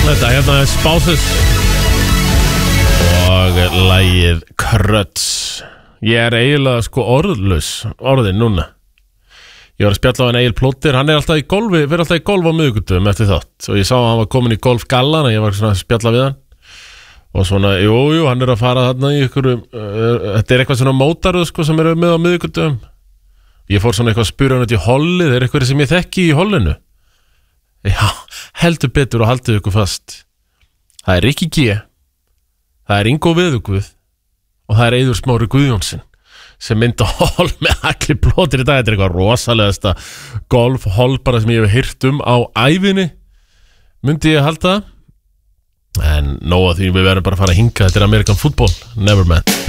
Þetta hérna er Spouses og lagið Kröts. Ég eiginlega sko orðin núna. Ég var að spjalla á hann Egil Plóter, hann alltaf í golfi, fyrir alltaf í golf á miðvikudögum eftir þátt og ég sá að hann var komin í golfgallan og ég var svona að spjalla við hann og svona, jú, hann að fara þarna í ykkur, þetta eitthvað svona mótaruð sko sem með á miðvikudögum. Ég fór svona eitthvað að spura hann út í hollið, eitthvað sem ég þekki í hollinu. Já, heldur betur og haldið ykkur fast. Það Rikki G, það Ingo Veðuguð og það Eiður Smári Guðjónsson sem mynda hol með Agli Plóter í dag. Þetta eitthvað rosalegasta golf-hol bara sem ég hef heyrt á ævinni, myndi ég halda. En nóg að því við verðum bara að fara að hinga. Þetta American Football, never man.